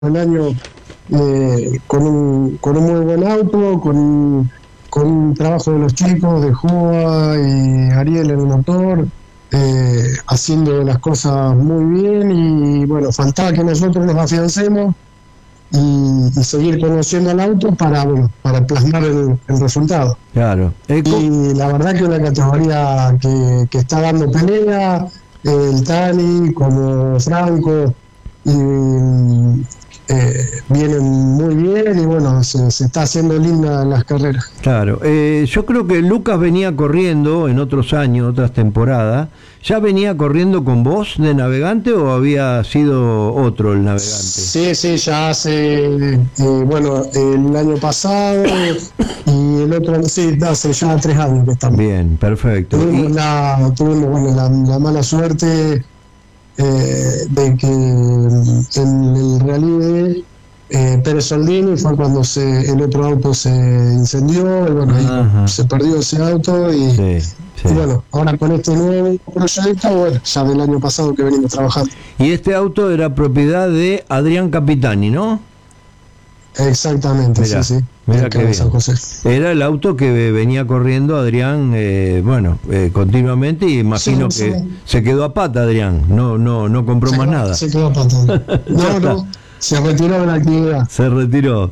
el año con un muy buen auto, con un trabajo de los chicos, de Joa y Ariel en el motor, haciendo las cosas muy bien, y bueno, faltaba que nosotros nos afiancemos y seguir conociendo al auto para plasmar el resultado. Claro. Y la verdad que una categoría que está dando pelea, el Tani como Franco, y vienen muy bien, y bueno, se está haciendo linda las carreras. Claro, yo creo que Lucas venía corriendo en otros años, otras temporadas. ¿Ya venía corriendo con vos de navegante o había sido otro el navegante? Sí, ya hace, el año pasado y el otro, sí, hace ya 3 años que estamos. Bien, perfecto. Tuvimos la mala suerte de que en el rally de Pérez Soldini fue cuando el otro auto se incendió, y bueno, ahí se perdió ese auto, y, y bueno, ahora con este nuevo proyecto, ya del año pasado que venimos trabajando. Y este auto era propiedad de Adrián Capitani, ¿no? Exactamente, mirá, sí. Mira qué bien. Era el auto que venía corriendo Adrián, continuamente, y imagino que se quedó a pata Adrián, no compró más nada. Se quedó a pata. No, se retiró de la actividad. Se retiró.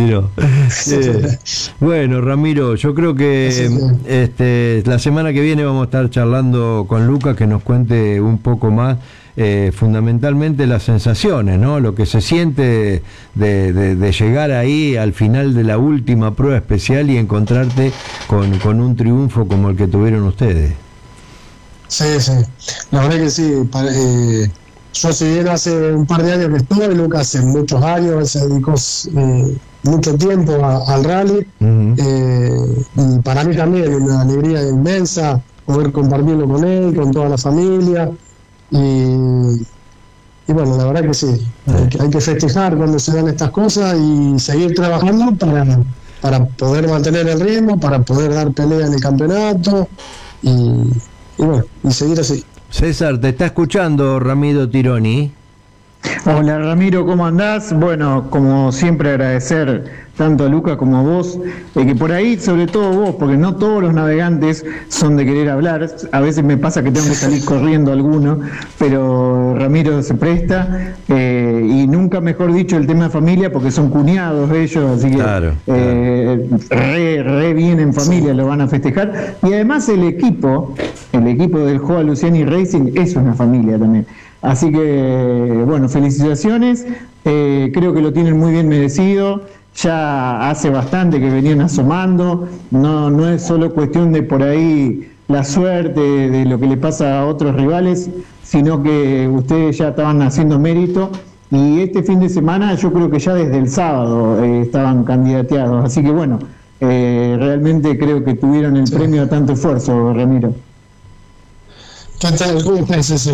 Bueno, Ramiro, yo creo que la semana que viene vamos a estar charlando con Lucas, que nos cuente un poco más, fundamentalmente las sensaciones, ¿no? Lo que se siente de llegar ahí al final de la última prueba especial y encontrarte con un triunfo como el que tuvieron ustedes. Sí, la verdad que sí. Yo, si bien hace un par de años que estuve, Lucas hace muchos años, se dedicó mucho tiempo al rally, y para mí también una alegría inmensa poder compartirlo con él, con toda la familia, y bueno, la verdad que sí, hay que festejar cuando se dan estas cosas y seguir trabajando para poder mantener el ritmo, para poder dar pelea en el campeonato, y seguir así. César, te está escuchando Ramiro Tironi. Hola Ramiro, ¿cómo andás? Bueno, como siempre agradecer tanto a Lucas como a vos, que por ahí, sobre todo vos, porque no todos los navegantes son de querer hablar, a veces me pasa que tengo que salir corriendo alguno, pero Ramiro se presta, y nunca mejor dicho el tema de familia, porque son cuñados ellos, así que re bien en familia lo van a festejar, y además el equipo del Joa Luciani Racing es una familia también. Así que, bueno, felicitaciones, creo que lo tienen muy bien merecido, ya hace bastante que venían asomando, no es solo cuestión de por ahí la suerte de lo que le pasa a otros rivales, sino que ustedes ya estaban haciendo mérito, y este fin de semana yo creo que ya desde el sábado estaban candidateados, así que bueno, realmente creo que tuvieron el premio a tanto esfuerzo, Ramiro. ¿Qué tal? ¿Cómo estás, ese?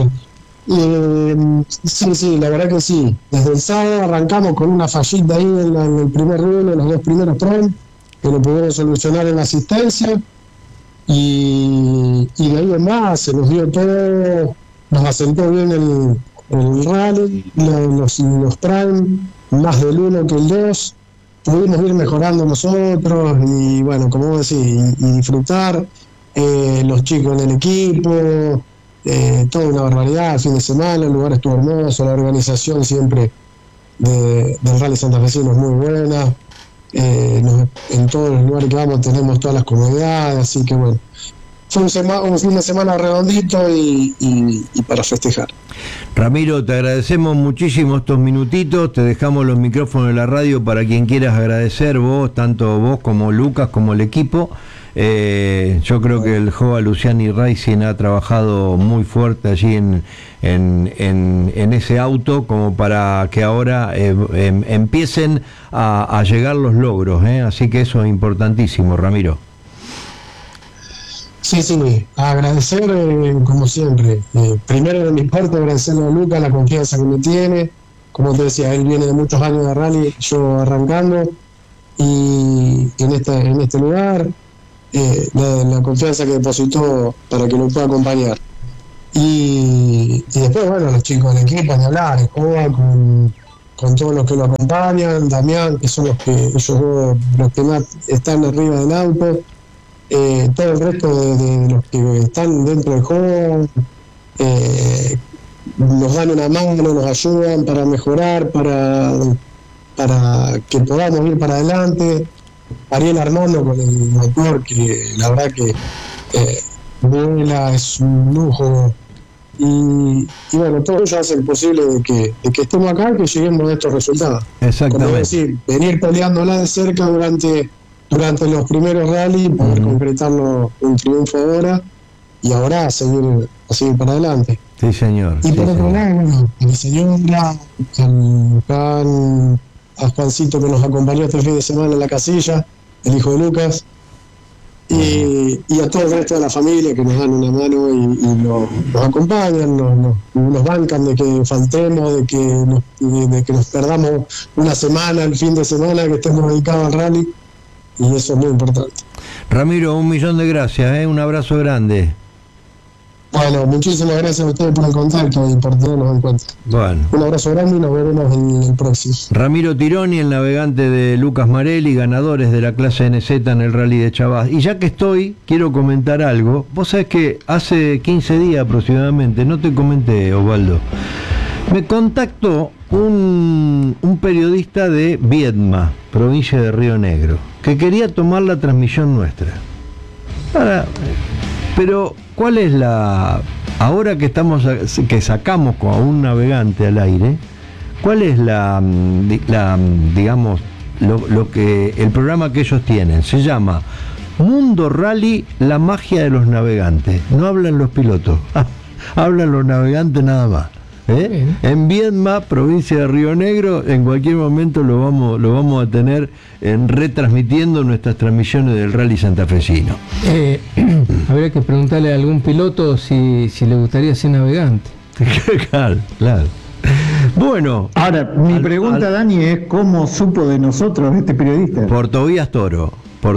Sí, la verdad que sí. Desde el sábado arrancamos con una fallita ahí en el primer ruedo, en los 2 primeros prom, que lo pudimos solucionar en la asistencia, y de ahí en más se nos dio todo, nos asentó bien el rally, los prime, más del 1 que el 2, pudimos ir mejorando nosotros, y bueno, como vos decís, y disfrutar, los chicos en el equipo, toda una barbaridad. El fin de semana el lugar estuvo hermoso, la organización siempre del Rally Santafesino es muy buena, en todos los lugares que vamos tenemos todas las comodidades, así que bueno, fue un fin de semana redondito y para festejar. Ramiro, te agradecemos muchísimo estos minutitos, te dejamos los micrófonos de la radio para quien quieras agradecer, vos, tanto vos como Lucas, como el equipo. Yo creo que el Joa Luciani Racing ha trabajado muy fuerte allí en ese auto, como para que ahora empiecen a llegar los logros, así que eso es importantísimo, Ramiro. Sí, agradecer, como siempre, primero de mi parte agradecerle a Lucas la confianza que me tiene, como te decía, él viene de muchos años de rally, yo arrancando, y en este lugar, la confianza que depositó para que lo pueda acompañar, y después, bueno, los chicos del equipo, de hablar, con con todos los que lo acompañan, Damián, que son los que los que más están arriba del auto, todo el resto de los que están dentro del juego, nos dan una mano, nos ayudan para mejorar, para que podamos ir para adelante. Ariel Armando con el motor, que la verdad que vuela, es un lujo. Y bueno, todo ello hace posible de que estemos acá y que lleguemos a estos resultados. Exactamente. Como decir, venir peleándola de cerca durante los primeros rally, poder concretarlo un triunfo ahora y ahora a seguir para adelante. Sí, señor. Y por otro lado, bueno, a mi señora, a Juancito, que nos acompañó este fin de semana en la casilla, el hijo de Lucas, y a todo el resto de la familia que nos dan una mano y nos acompañan, nos bancan de que faltemos, de que nos perdamos una semana, el fin de semana, que estemos dedicados al rally, y eso es muy importante. Ramiro, 1.000.000 de gracias, un abrazo grande. Bueno, muchísimas gracias a ustedes por el contacto y por tenernos en cuenta. Bueno. Un abrazo grande y nos veremos en el próximo. Ramiro Tironi, el navegante de Lucas Marelli, ganadores de la clase NZ en el Rally de Chavás. Y ya que estoy, quiero comentar algo. Vos sabés que hace 15 días aproximadamente, no te comenté, Osvaldo, me contactó un periodista de Viedma, provincia de Río Negro, que quería tomar la transmisión nuestra. Pero, ¿cuál es ahora que sacamos a un navegante al aire, cuál es digamos, el programa que ellos tienen? Se llama Mundo Rally, la magia de los navegantes. No hablan los pilotos, hablan los navegantes nada más. En Viedma, provincia de Río Negro, en cualquier momento lo vamos a tener retransmitiendo nuestras transmisiones del Rally santafesino. Habría que preguntarle a algún piloto si le gustaría ser navegante. Claro. Bueno, ahora mi pregunta, Dani, es ¿cómo supo de nosotros este periodista? Por Tobías Toro.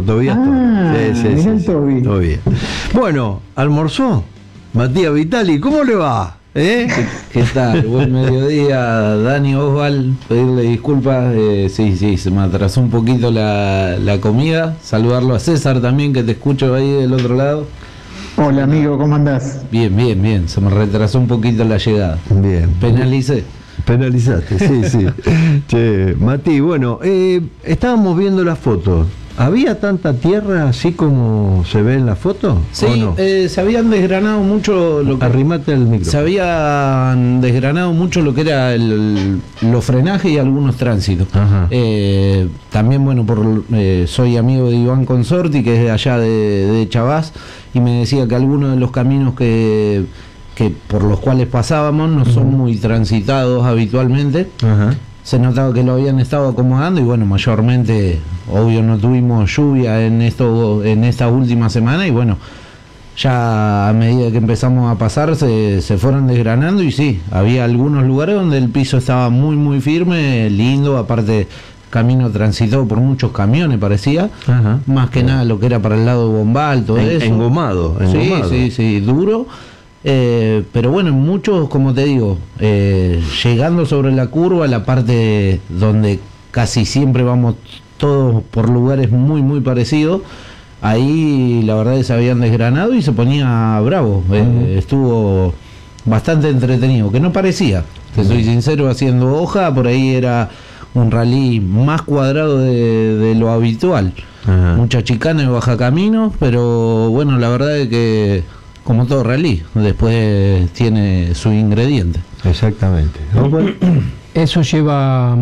Sí. Bueno, ¿almorzó? Matías Vitali, ¿cómo le va? ¿Qué tal? Buen mediodía, Dani, Osval. Pedirle disculpas, sí, se me atrasó un poquito la comida. Saludarlo a César también, que te escucho ahí del otro lado. Hola amigo, ¿cómo andás? Bien, se me retrasó un poquito la llegada. Bien. Penalizaste, sí. Che, Mati, bueno, estábamos viendo las fotos. ¿Había tanta tierra así como se ve en la foto? Sí, ¿o no? Se habían desgranado mucho Arrimate el micrófono. Se habían desgranado mucho lo que era los frenajes y algunos tránsitos. También, bueno, soy amigo de Iván Consorti, que es de allá de Chavás, y me decía que algunos de los caminos que por los cuales pasábamos no son muy transitados habitualmente. Se notaba que lo habían estado acomodando y bueno, mayormente, obvio, no tuvimos lluvia en esta última semana y bueno, ya a medida que empezamos a pasar se fueron desgranando y sí, había algunos lugares donde el piso estaba muy muy firme, lindo, aparte camino transitado por muchos camiones parecía, más que nada lo que era para el lado de Bombal, todo eso. Engomado. Sí, duro. Pero bueno, muchos, como te digo, llegando sobre la curva, la parte donde casi siempre vamos todos por lugares muy muy parecidos, ahí la verdad es que se habían desgranado y se ponía bravo. Estuvo bastante entretenido, que no parecía, te soy sincero, haciendo hoja, por ahí era un rally más cuadrado de lo habitual. Mucha chicana y baja caminos, pero bueno, la verdad es que como todo rally, después tiene su ingrediente. Exactamente. Eso lleva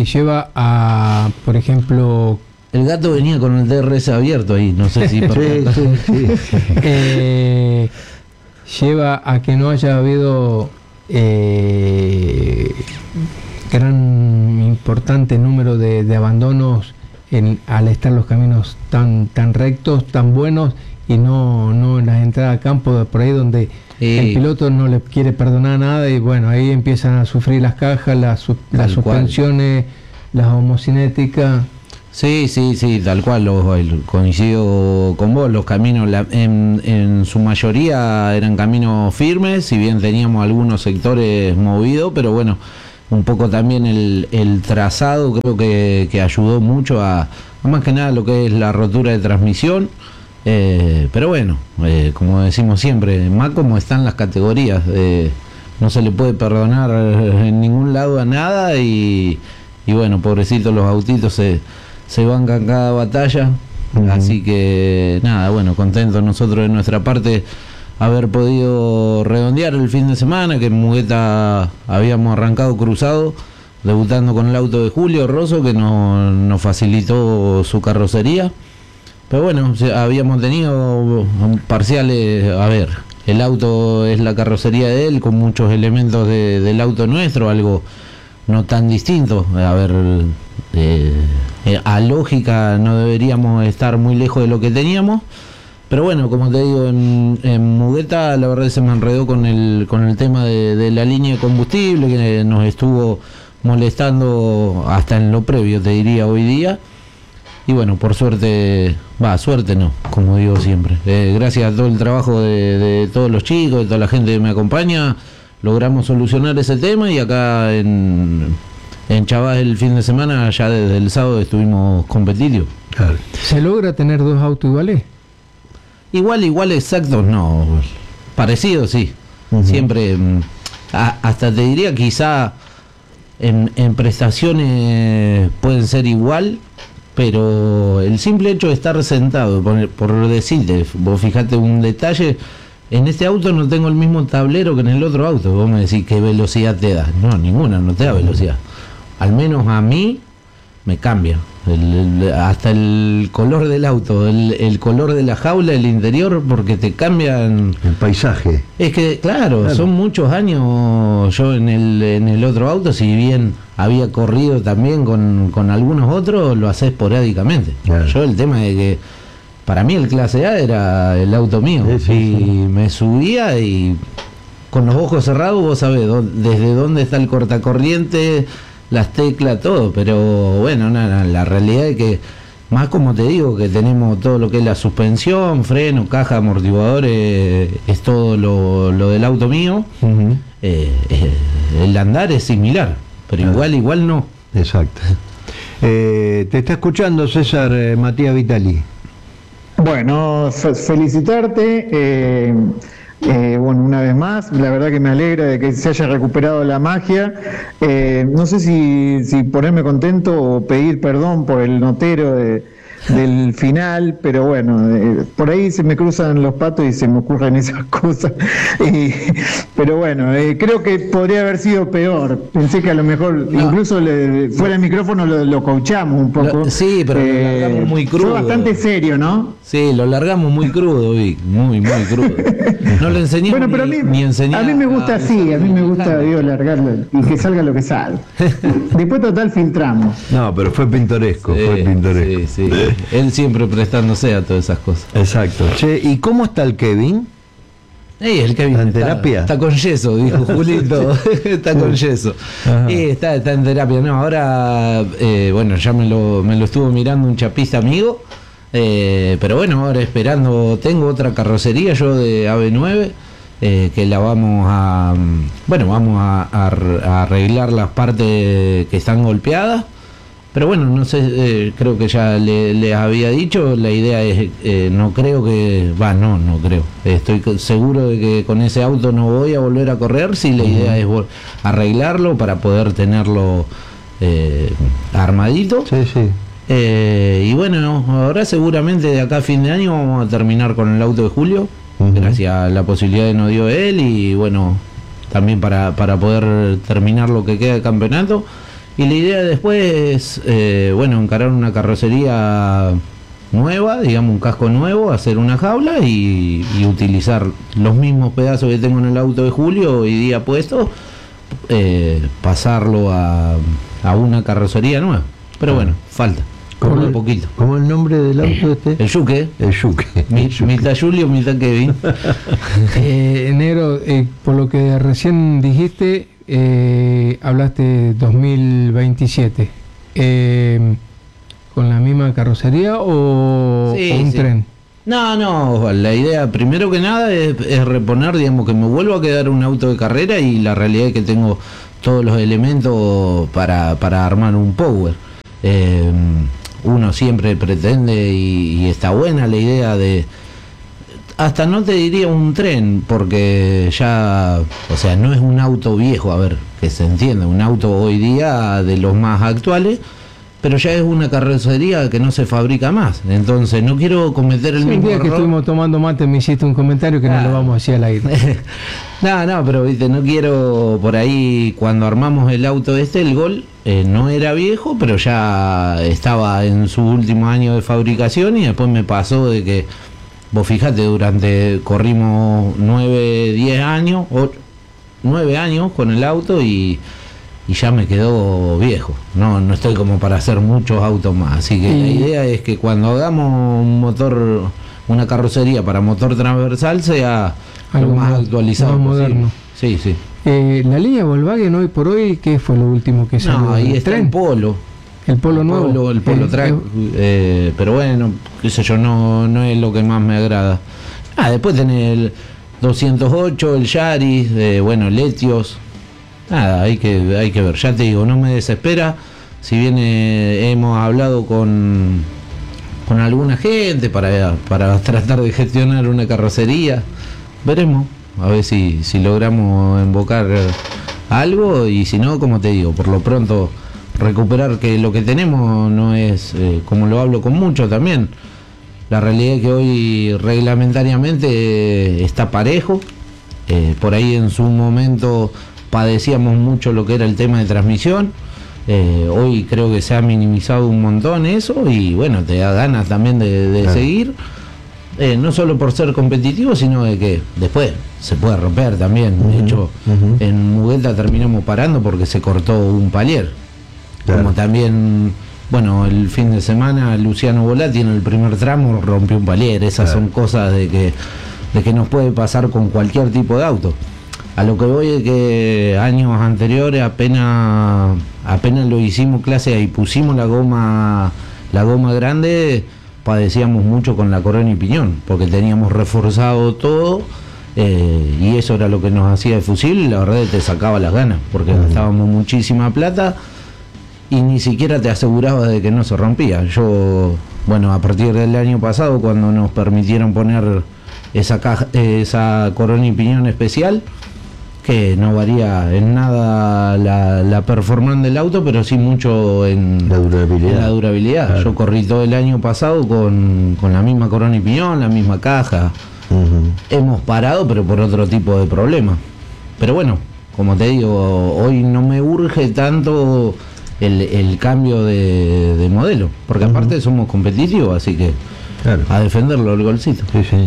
a, por ejemplo... El gato venía con el DRS abierto ahí, no sé si... lleva a que no haya habido gran importante número de abandonos al estar los caminos tan rectos, tan buenos, y no en las entradas a campo, por ahí donde el piloto no le quiere perdonar nada y bueno, ahí empiezan a sufrir las cajas, las suspensiones, las homocinéticas. Sí, tal cual, coincido con vos, los caminos en su mayoría eran caminos firmes, si bien teníamos algunos sectores movidos, pero bueno, un poco también el trazado creo que ayudó mucho a más que nada lo que es la rotura de transmisión. Pero bueno, como decimos siempre, más como están las categorías, no se le puede perdonar en ningún lado a nada y bueno, pobrecitos los autitos se bancan cada batalla. Así que nada, bueno, contentos nosotros de nuestra parte haber podido redondear el fin de semana, que en Mugueta habíamos arrancado cruzado, debutando con el auto de Julio Rosso, que nos facilitó su carrocería. Pero bueno, habíamos tenido parciales, a ver, el auto es la carrocería de él, con muchos elementos del auto nuestro, algo no tan distinto. A ver, a lógica no deberíamos estar muy lejos de lo que teníamos. Pero bueno, como te digo, en Mugueta la verdad se me enredó con el tema de la línea de combustible, que nos estuvo molestando hasta en lo previo, te diría, hoy día. Y bueno, por suerte, suerte no, como digo siempre. Gracias a todo el trabajo de todos los chicos, de toda la gente que me acompaña, logramos solucionar ese tema y acá en Chavás el fin de semana, ya desde el sábado estuvimos competitivos. Claro. ¿Se logra tener dos autos iguales? Igual exactos no, parecidos sí. Siempre, hasta te diría quizá en prestaciones pueden ser igual, pero el simple hecho de estar sentado, por decirte, vos fijate un detalle, en este auto no tengo el mismo tablero que en el otro auto. Vos me decís qué velocidad te da. No, ninguna, no te da velocidad. Al menos a mí me cambia. Hasta el color del auto, el color de la jaula, el interior, porque te cambian el paisaje. Es que claro, son muchos años yo en el otro auto, si bien había corrido también con algunos otros, lo hacé esporádicamente. Claro. Yo el tema de que para mí el clase A era el auto mío, sí. Me subía y con los ojos cerrados vos sabés desde dónde está el cortacorriente, las teclas, todo, pero bueno, la realidad es que, más como te digo, que tenemos todo lo que es la suspensión, freno, caja, amortiguadores, es todo lo del auto mío. El andar es similar, pero igual no. Exacto. Te está escuchando César Matías Vitali. Bueno, felicitarte. Bueno, una vez más, la verdad que me alegra de que se haya recuperado la magia. No sé si ponerme contento o pedir perdón por el notero del final, pero bueno, por ahí se me cruzan los patos y se me ocurren esas cosas. Pero bueno, creo que podría haber sido peor. Pensé que a lo mejor, incluso fuera del micrófono lo coachamos un poco. Sí, pero lo largamos muy crudo. Fue bastante serio, ¿no? Sí, lo largamos muy crudo, Vic, muy crudo. No lo enseñamos bueno, pero ni enseñar. A mí me gusta así, a mí me gusta largarlo y que salga lo que sale. Después total filtramos. No, pero fue pintoresco, fue pintoresco. Sí. Él siempre prestándose a todas esas cosas. Exacto. Che, ¿y cómo está el Kevin? El Kevin ¿En terapia? Está con yeso, dijo Julito. Está con yeso. Está en terapia. No, ahora, bueno, ya me lo estuvo mirando un chapista amigo. Pero bueno, ahora esperando, tengo otra carrocería yo de AB9, que la vamos a arreglar las partes que están golpeadas. Pero bueno, no sé, creo que ya les había dicho, la idea es, no creo. Estoy seguro de que con ese auto no voy a volver a correr, si la idea es arreglarlo para poder tenerlo armadito. Sí. Y bueno, ahora seguramente de acá a fin de año vamos a terminar con el auto de Julio, gracias a la posibilidad que nos dio él, y bueno, también para poder terminar lo que queda de campeonato. Y la idea después es, encarar una carrocería nueva, digamos un casco nuevo, hacer una jaula y utilizar los mismos pedazos que tengo en el auto de Julio hoy día puesto, pasarlo a una carrocería nueva. Pero bueno, falta. Un poquito. ¿Cómo el nombre del auto este? El Yuque. Mitad Julio, mitad Kevin. Negro, por lo que recién dijiste, hablaste 2027. ¿Con la misma carrocería o un tren? No, la idea primero que nada es reponer, digamos, que me vuelvo a quedar un auto de carrera, y la realidad es que tengo todos los elementos para armar un power. Uno siempre pretende y está buena la idea de, hasta no te diría un tren, porque ya, o sea, no es un auto viejo, a ver, que se entienda, un auto hoy día de los más actuales, pero ya es una carrocería que no se fabrica más. Entonces no quiero cometer el mismo día error. Que estuvimos tomando mate me hiciste un comentario que no lo vamos a decir al aire. No, pero viste, no quiero por ahí, cuando armamos el auto el Gol, no era viejo, pero ya estaba en su último año de fabricación, y después me pasó de que, vos fijate, corrimos 9 años con el auto y ya me quedó viejo. No estoy como para hacer muchos autos más. Así que la idea es que cuando hagamos un motor, una carrocería para motor transversal, sea algo lo más actualizado, más moderno. Sí. La línea Volkswagen hoy por hoy, ¿qué fue lo último que salió? No, ahí está el Polo. El Polo nuevo. El Polo Track. Pero bueno, qué sé yo, no es lo que más me agrada. Después tenés el 208, el Yaris, el Etios. Nada, hay que ver. Ya te digo, no me desespera. Si bien hemos hablado con alguna gente para tratar de gestionar una carrocería, veremos a ver si logramos invocar algo, y si no, como te digo, por lo pronto recuperar que lo que tenemos no es, como lo hablo con mucho también, la realidad es que hoy reglamentariamente está parejo. Por ahí en su momento padecíamos mucho lo que era el tema de transmisión. Hoy creo que se ha minimizado un montón eso, y bueno, te da ganas también de seguir, no solo por ser competitivo, sino de que después se puede romper también. De hecho, en Mugelta terminamos parando porque se cortó un palier. Como también, el fin de semana Luciano Volati en el primer tramo rompió un palier. Esas son cosas de que nos puede pasar con cualquier tipo de auto. A lo que voy es que años anteriores apenas lo hicimos clase y pusimos la goma grande, padecíamos mucho con la corona y piñón, porque teníamos reforzado todo, y eso era lo que nos hacía el fusible, y la verdad te sacaba las ganas, porque gastábamos muchísima plata y ni siquiera te asegurabas de que no se rompía. Yo, a partir del año pasado, cuando nos permitieron poner esa corona y piñón especial, que no varía en nada la performance del auto, pero sí mucho en la durabilidad. Claro. Yo corrí todo el año pasado con la misma corona y piñón, la misma caja. Hemos parado, pero por otro tipo de problemas. Pero bueno, como te digo, hoy no me urge tanto el cambio de modelo, porque aparte somos competitivos, así que claro, a defenderlo el Golcito.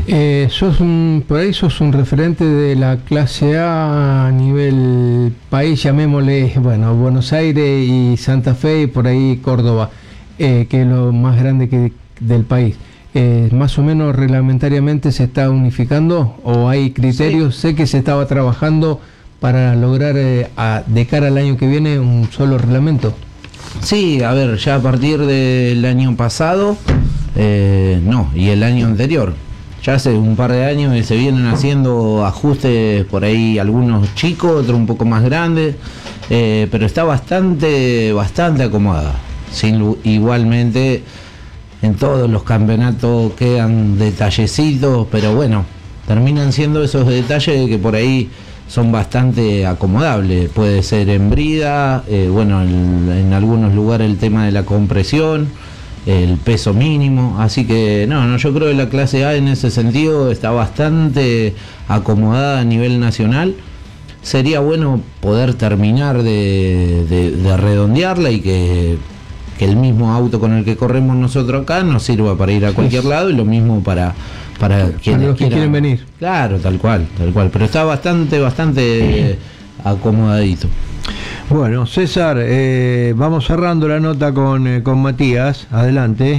Por ahí sos un referente de la clase A nivel país, llamémosle, Buenos Aires y Santa Fe, y por ahí Córdoba, que es lo más grande del país. Más o menos reglamentariamente se está unificando, o hay criterios. Sé que se estaba trabajando para lograr de cara al año que viene un solo reglamento. Sí, a ver, ya a partir del año pasado, y el año anterior, ya hace un par de años que se vienen haciendo ajustes por ahí, algunos chicos, otros un poco más grandes, pero está bastante acomodada. Igualmente en todos los campeonatos quedan detallecitos, pero terminan siendo esos detalles que por ahí son bastante acomodables. Puede ser en brida, en algunos lugares el tema de la compresión, el peso mínimo, así que yo creo que la clase A en ese sentido está bastante acomodada a nivel nacional. Sería bueno poder terminar de redondearla y que el mismo auto con el que corremos nosotros acá nos sirva para ir a cualquier lado, y lo mismo para quienes los que quieren venir. Claro, tal cual, pero está bastante acomodadito. Bueno, César, vamos cerrando la nota con Matías. Adelante.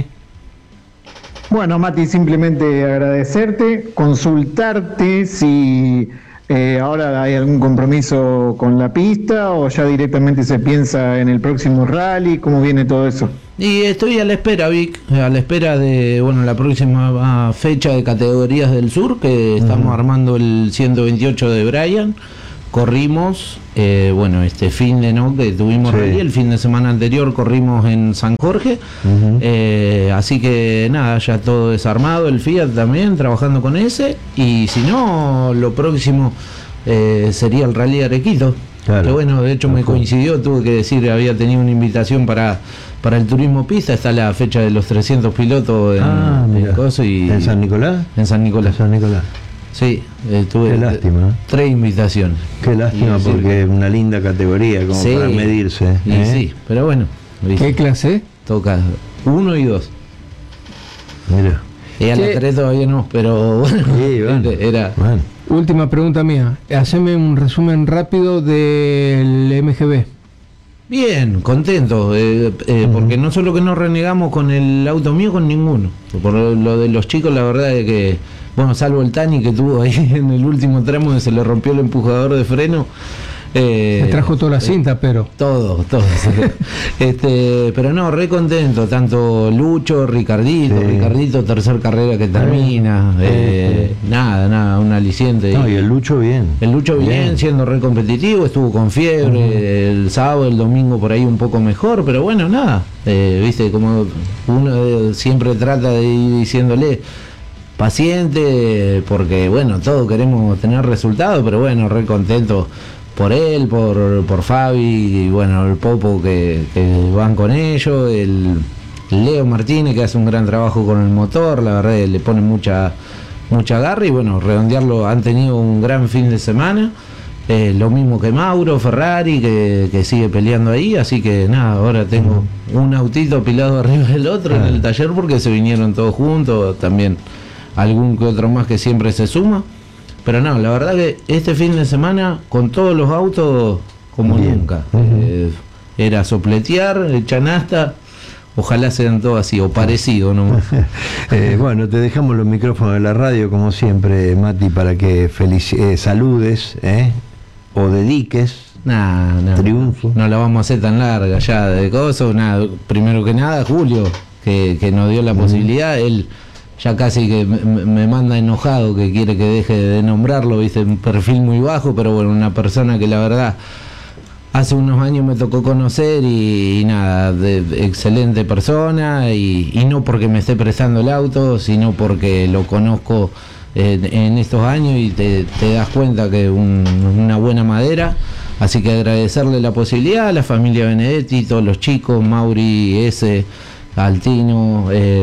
Bueno, Mati, simplemente agradecerte, consultarte si ahora hay algún compromiso con la pista, o ya directamente se piensa en el próximo rally. ¿Cómo viene todo eso? Y estoy a la espera, Vic, a la espera de la próxima fecha de categorías del sur, que estamos armando el 128 de Brian, corrimos, este fin de que tuvimos rally, el fin de semana anterior corrimos en San Jorge, así que nada, ya todo desarmado, el Fiat también, trabajando con ese, y si no, lo próximo sería el rally Arequito. Claro. Que bueno, de hecho me coincidió, tuve que decir, había tenido una invitación para el turismo pista, está la fecha de los 300 pilotos ¿En San Nicolás? En San Nicolás. Sí, tuve qué lástima. 3 invitaciones. Qué lástima, porque es una linda categoría como para medirse. Sí, pero bueno. ¿Qué clase? Toca 1 y 2. Mira. Y a las 3 todavía no, pero bueno. Sí, bueno. Era. Bueno. Última pregunta mía. Haceme un resumen rápido del MGB. Bien, contento, porque no solo que no renegamos con el auto mío, con ninguno. Por lo de los chicos, la verdad es que, bueno, salvo el Tani que tuvo ahí en el último tramo que se le rompió el empujador de freno. Me trajo toda la cinta, pero... Todo. Pero no, re contento, tanto Lucho, Ricardito, tercer carrera que termina, nada, un aliciente. No, y el Lucho bien. El Lucho bien, siendo re competitivo, estuvo con fiebre, el sábado, el domingo por ahí un poco mejor, pero bueno, nada, viste, como uno siempre trata de ir diciéndole, paciente, porque bueno, todos queremos tener resultados, pero bueno, re contento por él, por Fabi, y bueno, el Popo que van con ellos, el Leo Martínez que hace un gran trabajo con el motor, la verdad le pone mucha garra, y bueno, redondearlo, han tenido un gran fin de semana, lo mismo que Mauro Ferrari que sigue peleando ahí, así que nada, ahora tengo un autito apilado arriba del otro en el taller porque se vinieron todos juntos, también algún que otro más que siempre se suma. Pero no, la verdad que este fin de semana, con todos los autos, como bien, nunca. Era sopletear, chanasta, ojalá sean todos así, o parecido nomás. Bueno, te dejamos los micrófonos de la radio, como siempre, Mati, para que saludes, o dediques. Triunfo. No la vamos a hacer tan larga ya de cosas. Primero que nada, Julio, que nos dio la posibilidad, él... Ya casi que me manda enojado, que quiere que deje de nombrarlo, viste, un perfil muy bajo, pero bueno, una persona que la verdad hace unos años me tocó conocer y nada, excelente persona, y no porque me esté prestando el auto, sino porque lo conozco en estos años y te das cuenta que una buena madera. Así que agradecerle la posibilidad a la familia Benedetti, todos los chicos, Mauri, Altino,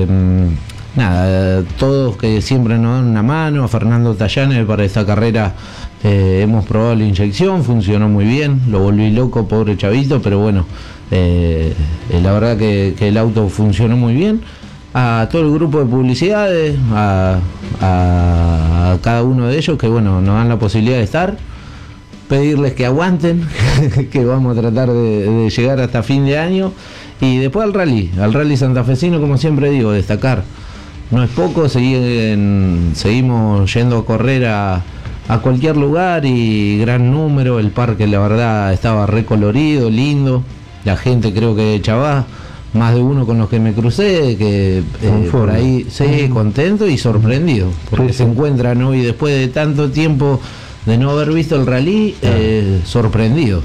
todos que siempre nos dan una mano, a Fernando Tallane para esta carrera. Hemos probado la inyección, funcionó muy bien, lo volví loco, pobre chavito, pero bueno, la verdad que el auto funcionó muy bien. A todo el grupo de publicidades, a cada uno de ellos que bueno, nos dan la posibilidad de estar, pedirles que aguanten, que vamos a tratar de llegar hasta fin de año, y después al rally santafesino, como siempre digo, destacar. No es poco, seguimos yendo a correr a cualquier lugar, y gran número, el parque la verdad estaba recolorido, lindo, la gente creo que de Chavá, más de uno con los que me crucé, que por ahí, contento y sorprendido, porque se encuentran hoy, después de tanto tiempo de no haber visto el rally, sorprendidos,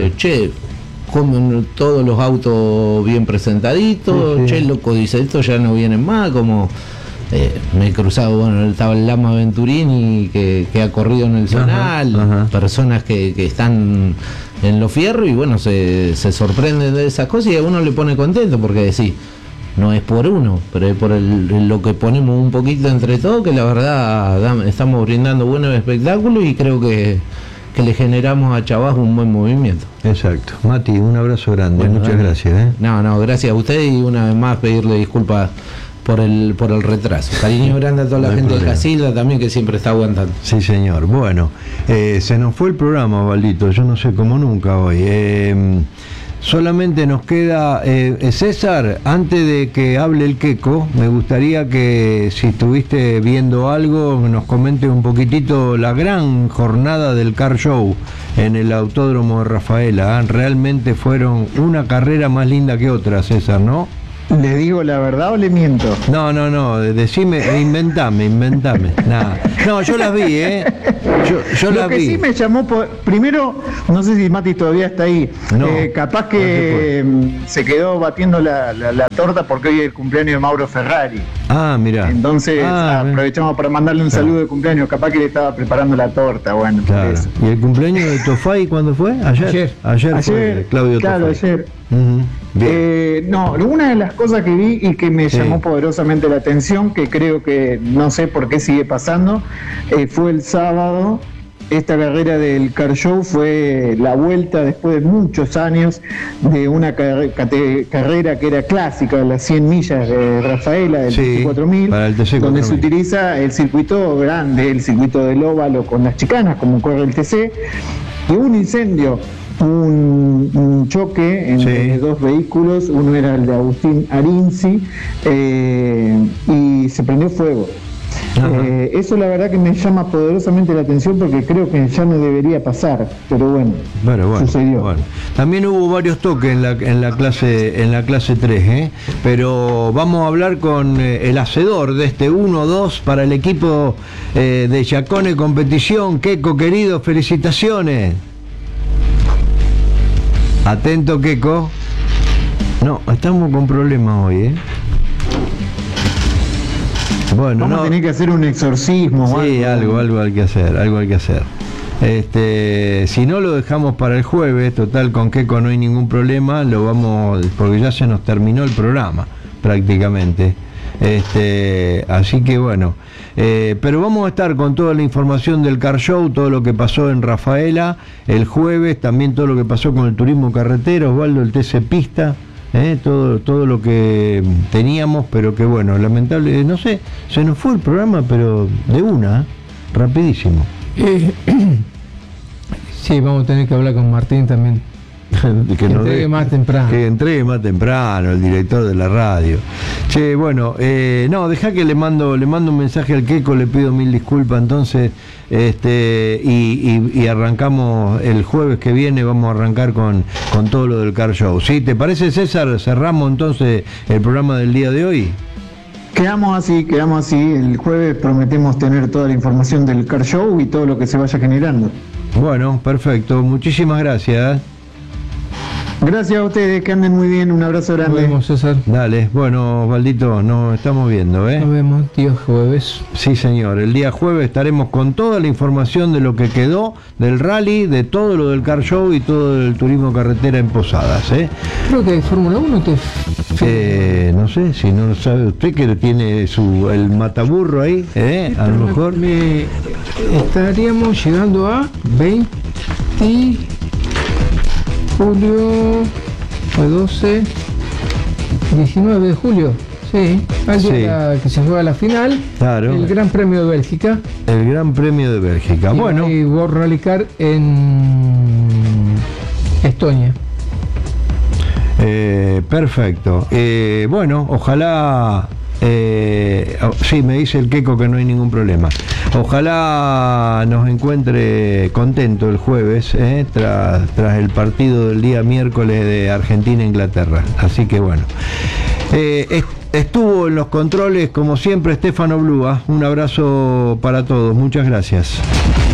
como todos los autos bien presentaditos, loco, dice, estos ya no vienen más, como me he cruzado, bueno, estaba el Lama Venturini que ha corrido en el zonal, personas que están en los fierros, y bueno, se sorprenden de esas cosas, y a uno le pone contento, porque decís, no es por uno, pero es por lo que ponemos un poquito entre todos, que la verdad estamos brindando buenos espectáculos, y creo que le generamos a Chavá un buen movimiento. Exacto. Mati, un abrazo grande, bueno, muchas gracias. No, gracias a usted, y una vez más pedirle disculpas por el retraso. Cariño grande a toda la gente de Casilda también, que siempre está aguantando. Sí, señor. Bueno, se nos fue el programa, Valdito, yo no sé cómo nunca hoy. Solamente nos queda, César, antes de que hable el Queco, me gustaría que, si estuviste viendo algo, nos comente un poquitito la gran jornada del Car Show en el Autódromo de Rafaela. Realmente fueron una carrera más linda que otra, César, ¿no? ¿Le digo la verdad o le miento? No, decime, inventame. Nada. No, yo las vi, Yo Lo las que vi. sí me llamó, primero, no sé si Mati todavía está ahí, No, capaz que se quedó batiendo la torta porque hoy es el cumpleaños de Mauro Ferrari. Ah, mirá. Entonces ven. aprovechamos para mandarle un saludo de cumpleaños, capaz que le estaba preparando la torta, bueno, por Claro. eso. ¿Y el cumpleaños de Tofay cuándo fue? Ayer fue Claudio claro, Tofay. ayer. Ujú. Bien. No, una de las cosas que vi y que me Sí. llamó poderosamente la atención, que creo que no sé por qué sigue pasando, fue el sábado. Esta carrera del Car Show fue la vuelta después de muchos años de una carrera que era clásica, las 100 millas de Rafaela, del Sí, TC4000, para el TC4000. donde se utiliza el circuito grande, el circuito del óvalo con las chicanas, como corre el TC, y hubo un incendio. Un choque entre dos vehículos, uno era el de Agustín Arinzi, y se prendió fuego. Eso la verdad que me llama poderosamente la atención porque creo que ya no debería pasar, pero bueno, sucedió. Bueno. También hubo varios toques en la clase 3, pero vamos a hablar con el hacedor de este 1-2 para el equipo de Chacone Competición. Queco, querido, felicitaciones. Atento, Queco. No, estamos con problemas hoy, Bueno, vamos a tener que hacer un exorcismo. Sí, algo hay que hacer. Si no lo dejamos para el jueves, total con Queco no hay ningún problema, porque ya se nos terminó el programa prácticamente. Así que bueno, pero vamos a estar con toda la información del Car Show, todo lo que pasó en Rafaela el jueves, también todo lo que pasó con el turismo carretero, Osvaldo, el TC Pista. Todo lo que teníamos, pero que bueno, lamentable, no sé, se nos fue el programa, pero de una, rapidísimo. Sí, vamos a tener que hablar con Martín también. Que entregue más temprano. Que entregue más temprano, el director de la radio. Che, bueno, deja que le mando un mensaje al Queco, le pido mil disculpas entonces, y arrancamos el jueves que viene, vamos a arrancar con todo lo del Car Show. ¿Sí? ¿Te parece, César? Cerramos entonces el programa del día de hoy. Quedamos así. El jueves prometemos tener toda la información del Car Show y todo lo que se vaya generando. Bueno, perfecto. Muchísimas gracias. Gracias a ustedes, que anden muy bien, un abrazo grande. Nos vemos, César. Dale, bueno, Osvaldito, nos estamos viendo, Nos vemos, tío, jueves. Sí, señor, el día jueves estaremos con toda la información de lo que quedó del rally, de todo lo del Car Show y todo el turismo carretera en Posadas, Creo que Fórmula 1 no sé, si no lo sabe usted, que tiene el mataburro ahí, a lo mejor. Estaríamos llegando a 20... julio, fue 12, 19 de julio, sí, al día que se juega la final, claro. El Gran Premio de Bélgica. El Gran Premio de Bélgica, bueno. Y World Rally Car en Estonia. Perfecto. Bueno, ojalá... sí, me dice el Queco que no hay ningún problema. Ojalá nos encuentre contento el jueves, tras el partido del día miércoles de Argentina-Inglaterra. Así que bueno. Estuvo en los controles, como siempre, Stefano Blúa. Un abrazo para todos. Muchas gracias.